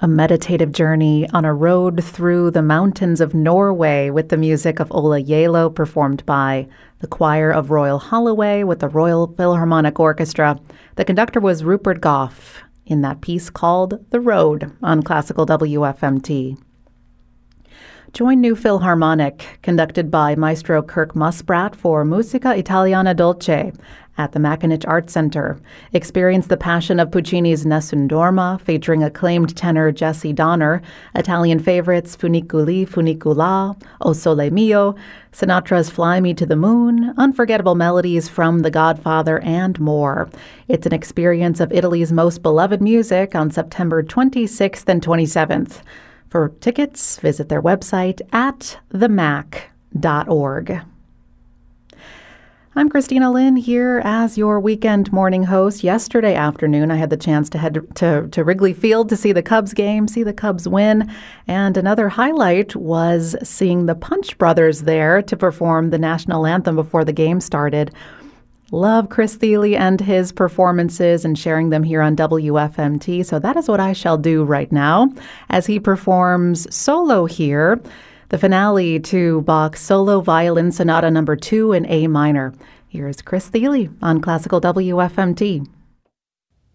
A meditative journey on a road through the mountains of Norway with the music of Ola Yelo, performed by the Choir of Royal Holloway with the Royal Philharmonic Orchestra. The conductor was Rupert Goff in that piece called The Road on Classical WFMT. Join New Philharmonic, conducted by Maestro Kirk Muspratt for Musica Italiana Dolce at the Mackinac Arts Center. Experience the passion of Puccini's Nessun Dorma, featuring acclaimed tenor Jesse Donner, Italian favorites Funiculi, Funicula, O Sole Mio, Sinatra's Fly Me to the Moon, unforgettable melodies from The Godfather, and more. It's an experience of Italy's most beloved music on September 26th and 27th. For tickets, visit their website at themac.org. I'm Christina Lynn here as your weekend morning host. Yesterday afternoon, I had the chance to head to Wrigley Field to see the Cubs game, see the Cubs win. And another highlight was seeing the Punch Brothers there to perform the national anthem before the game started. Love Chris Thile and his performances and sharing them here on WFMT. So that is what I shall do right now as he performs solo here. The finale to Bach's Solo Violin Sonata No. 2 in A minor. Here's Chris Thile on Classical WFMT.